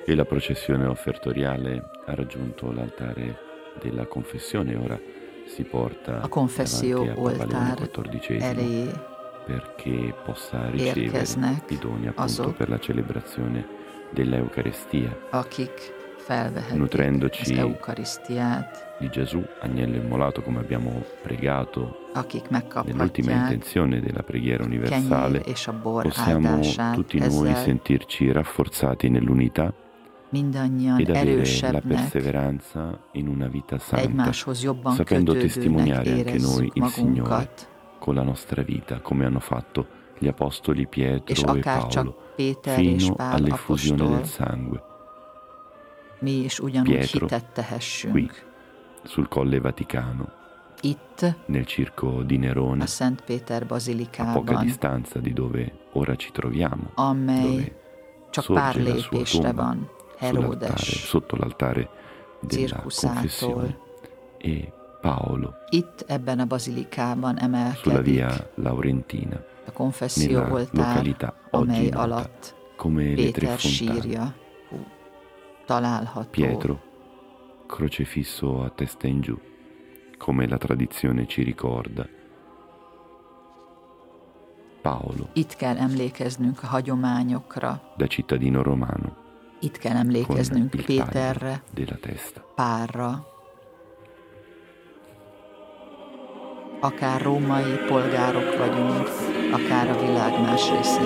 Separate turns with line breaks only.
E la processione offertoriale ha raggiunto l'altare della confessione, ora si porta
A konfesszió
davanti a Papa Leone
oltár
XIV
elé
perché possa ricevere
érkeznek
i doni appunto
azok,
per la celebrazione dell'Eucarestia,
akik felvehetik az
nutrendoci
eukarisztiát,
di Gesù, agnello immolato, come abbiamo pregato
akik
nell'ultima
megkaphatják
intenzione della preghiera
kenyér
universale,
és a bor
possiamo
áldását,
tutti noi
ezzel
sentirci rafforzati nell'unità
mindannyian
ed avere la
erősebbnek,
perseveranza in una vita santa,
egymáshoz jobban
sapendo
kötődőnek
testimoniare anche noi
érezzük
il Signore
magunkat,
con la nostra vita, come hanno fatto gli apostoli
és
Pietro e
akár csak
Paolo,
Péter és
fino
Pál
all'effusione
apostol,
del sangue.
mi is ugyanúgy
Pietro,
hitet
qui,
tehessünk.
sul Colle Vaticano,
Itt,
nel circo di
a
Nerone,
Szent Péter
a poca
bazilikában,
distanza di dove ora ci troviamo,
amely
dove
csak pár
sorge la sua
lépésre
tomba
van
sull'altare,
Heródes
sotto l'altare della confessione,
cirkuszától.
e Paolo
Itt ebben a bazilikában
sulla
emelkedik
via Laurentina,
a konfesszió
nella
oltár,
località oggi
amely
nota
alatt
come le Tre
Péter
Fontane.
sírja található.
Pietro, crocefisso a testa in giù, come la tradizione ci ricorda. Paolo,
Itt kell emlékeznünk a hagyományokra,
da cittadino romano,
itt kell
con
emlékeznünk
il taglio
Péterre,
della testa.
Pálra. Akár római polgárok vagyunk, akár a világ más részén.